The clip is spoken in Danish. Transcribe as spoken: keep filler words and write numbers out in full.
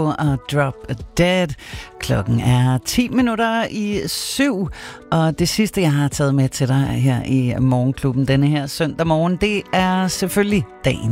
og Drop Dead. Klokken er ti minutter i syv, og det sidste, jeg har taget med til dig her i Morgenklubben denne her søndag morgen, det er selvfølgelig dagen